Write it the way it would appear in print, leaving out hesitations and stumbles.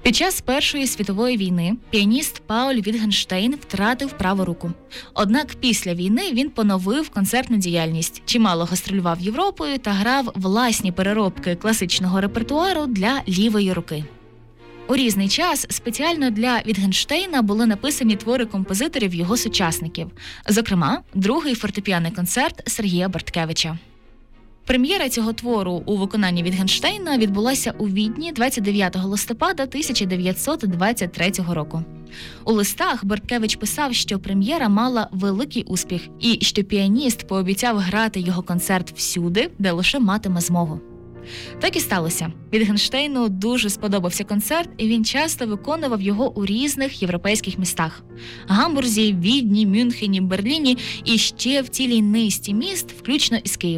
Під час Першої світової війни піаніст Пауль Вітгенштейн втратив праву руку. Однак після війни він поновив концертну діяльність, чимало гастролював Європою та грав власні переробки класичного репертуару для лівої руки. У різний час спеціально для Вітгенштейна були написані твори композиторів його сучасників, зокрема, другий фортепіаний концерт Сергія Барткевича. Прем'єра цього твору у виконанні Вітгенштейна відбулася у Відні 29 листопада 1923 року. У листах Барткевич писав, що прем'єра мала великий успіх і що піаніст пообіцяв грати його концерт всюди, де лише матиме змогу. Так і сталося. Вітгенштейну дуже сподобався концерт, і він часто виконував його у різних європейських містах – Гамбурзі, Відні, Мюнхені, Берліні і ще в цілій низці міст, включно із Києвом.